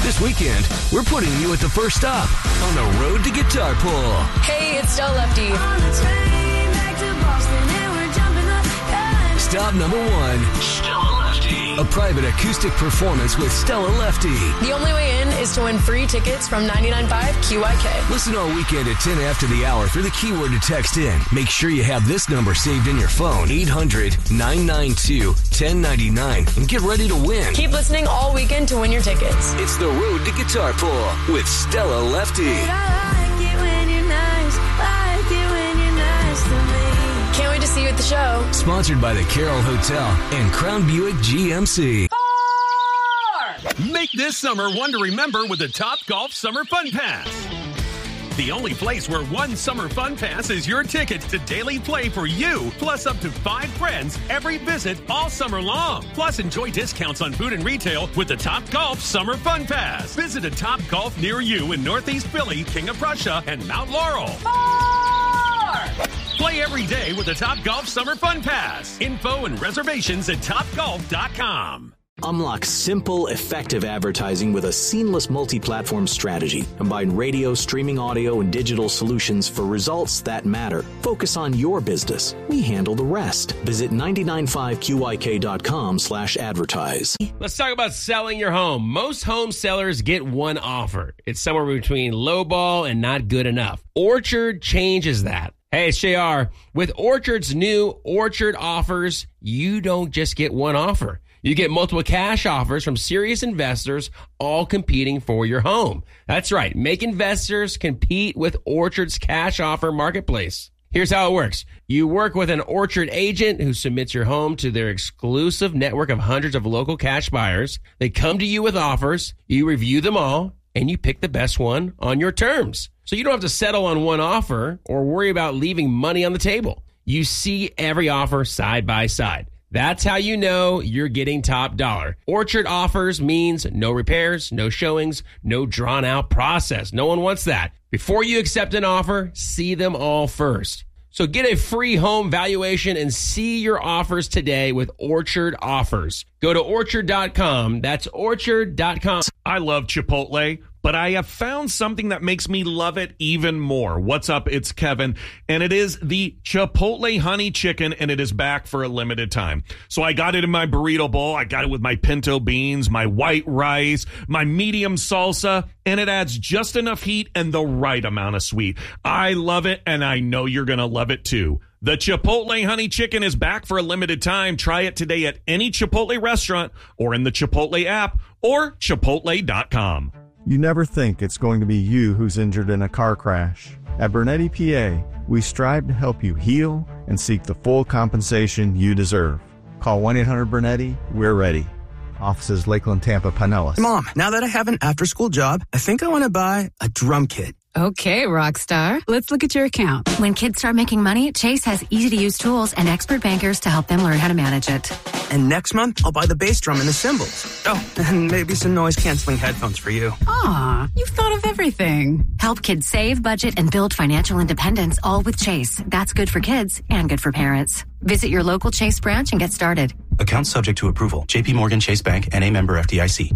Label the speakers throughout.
Speaker 1: This weekend, we're putting you at the first stop on the road to Guitar Pull.
Speaker 2: Hey, it's Stella Lefty.
Speaker 3: On the train back to Boston and we're jumping the gun.
Speaker 1: Stop number 1, Stella Lefty. A private acoustic performance with Stella Lefty.
Speaker 2: The only way in is to win free tickets from 99.5 QYK.
Speaker 1: Listen all weekend at 10 after the hour through the keyword to text in. Make sure you have this number saved in your phone, 800-992-1099, and get ready to win.
Speaker 2: Keep listening all weekend to win your tickets.
Speaker 1: It's the road to Guitar Pull with Stella Lefty.
Speaker 3: I like it when you're nice. Like it when you're nice to me.
Speaker 2: Can't wait to see you at the show.
Speaker 1: Sponsored by the Carroll Hotel and Crown Buick GMC.
Speaker 4: Make this summer one to remember with the Top Golf Summer Fun Pass. The only place where one summer fun pass is your tickets to daily play for you, plus up to 5 friends every visit all summer long. Plus, enjoy discounts on food and retail with the Top Golf Summer Fun Pass. Visit a Top Golf near you in Northeast Philly, King of Prussia, and Mount Laurel. Play every day with the Top Golf Summer Fun Pass. Info and reservations at topgolf.com.
Speaker 5: Unlock simple, effective advertising with a seamless multi-platform strategy. Combine radio, streaming audio, and digital solutions for results that matter. Focus on your business. We handle the rest. Visit 995QIK.com/advertise.
Speaker 6: Let's talk about selling your home. Most home sellers get one offer. It's somewhere between lowball and not good enough. Orchard changes that. Hey, it's JR. With Orchard's new Orchard offers, you don't just get one offer. You get multiple cash offers from serious investors, all competing for your home. That's right. Make investors compete with Orchard's cash offer marketplace. Here's how it works. You work with an Orchard agent who submits your home to their exclusive network of hundreds of local cash buyers. They come to you with offers. You review them all, and you pick the best one on your terms. So you don't have to settle on one offer or worry about leaving money on the table. You see every offer side by side. That's how you know you're getting top dollar. Orchard offers means no repairs, no showings, no drawn out process. No one wants that. Before you accept an offer, see them all first. So get a free home valuation and see your offers today with Orchard Offers. Go to Orchard.com. That's Orchard.com.
Speaker 7: I love Chipotle, but I have found something that makes me love it even more. What's up? It's Kevin, and it is the Chipotle Honey Chicken, and it is back for a limited time. So I got it in my burrito bowl. I got it with my pinto beans, my white rice, my medium salsa, and it adds just enough heat and the right amount of sweet. I love it, and I know you're going to love it too. The Chipotle Honey Chicken is back for a limited time. Try it today at any Chipotle restaurant or in the Chipotle app or Chipotle.com.
Speaker 8: You never think it's going to be you who's injured in a car crash. At Bernetti PA, we strive to help you heal and seek the full compensation you deserve. Call 1-800-BERNETTI. We're ready. Offices Lakeland, Tampa, Pinellas.
Speaker 9: Mom, now that I have an after-school job, I think I want to buy a drum kit.
Speaker 10: Okay, Rockstar. Let's look at your account.
Speaker 11: When kids start making money, Chase has easy-to-use tools and expert bankers to help them learn how to manage it.
Speaker 9: And next month, I'll buy the bass drum and the cymbals. Oh, and maybe some noise-canceling headphones for you.
Speaker 10: Aw, you've thought of everything.
Speaker 11: Help kids save, budget, and build financial independence, all with Chase. That's good for kids and good for parents. Visit your local Chase branch and get started.
Speaker 12: Account subject to approval. JP Morgan Chase Bank, N.A. member FDIC.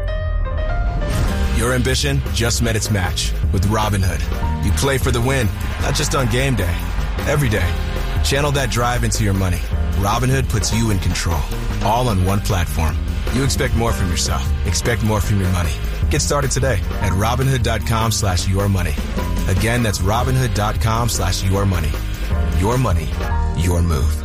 Speaker 13: Your ambition just met its match with Robinhood. You play for the win, not just on game day, every day. Channel that drive into your money. Robinhood puts you in control, all on one platform. You expect more from yourself. Expect more from your money. Get started today at Robinhood.com/yourmoney. Again, that's Robinhood.com/yourmoney. Your money, your move.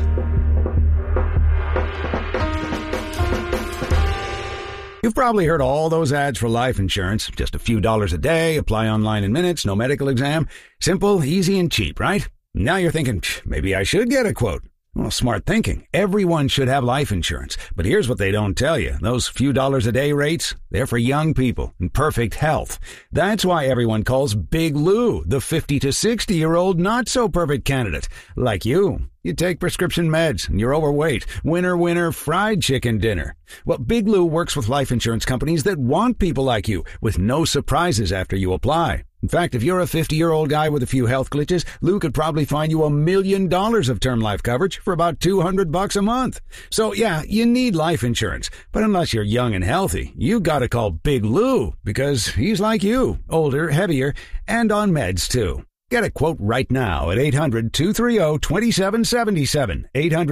Speaker 14: You've probably heard all those ads for life insurance. Just a few dollars a day, apply online in minutes, no medical exam. Simple, easy, and cheap, right? Now you're thinking, maybe I should get a quote. Well, smart thinking. Everyone should have life insurance. But here's what they don't tell you. Those few dollars a day rates, they're for young people in perfect health. That's why everyone calls Big Lou the 50 to 60-year-old not-so-perfect candidate. Like you. You take prescription meds and you're overweight. Winner, winner, fried chicken dinner. Well, Big Lou works with life insurance companies that want people like you with no surprises after you apply. In fact, if you're a 50-year-old guy with a few health glitches, Lou could probably find you $1 million of term life coverage for about $200 a month. So yeah, you need life insurance. But unless you're young and healthy, you gotta call Big Lou, because he's like you, older, heavier, and on meds too. Get a quote right now at 800-230-2777,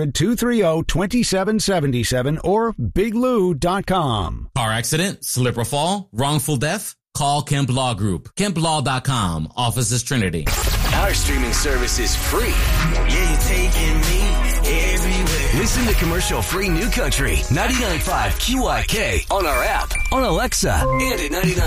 Speaker 14: 800-230-2777, or biglou.com.
Speaker 15: Car accident, slip or fall, wrongful death? Call Kemp Law Group. KempLaw.com. Offices Trinity.
Speaker 1: Our streaming service is free.
Speaker 3: Yeah, you're taking me everywhere.
Speaker 1: Listen to commercial-free New Country 99.5 QYK on our app, on Alexa, and at 99.